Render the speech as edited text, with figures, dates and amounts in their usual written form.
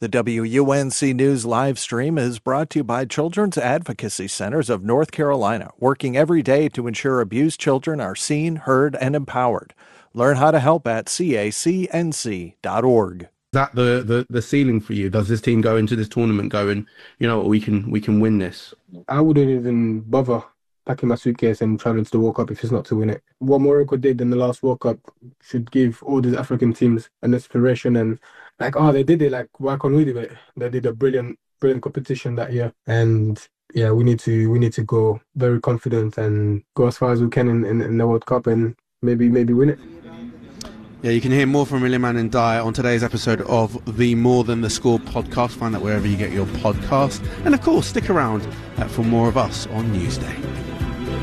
The WUNC News live stream is brought to you by Children's Advocacy Centers of North Carolina, working every day to ensure abused children are seen, heard, and empowered. Learn how to help at cacnc.org. Is that the ceiling for you? Does this team go into this tournament going, you know, we can win this? I wouldn't even bother packing my suitcase and traveling to the World Cup if it's not to win it. What Morocco did in the last World Cup should give all these African teams an inspiration and like, oh, they did it, like, why can't we do it? They did a brilliant competition that year. And yeah, we need to go very confident and go as far as we can in the World Cup and maybe win it. Yeah, you can hear more from Iliman Ndiaye on today's episode of the More Than the Score podcast. Find that wherever you get your podcast. And of course, stick around for more of us on Newsday.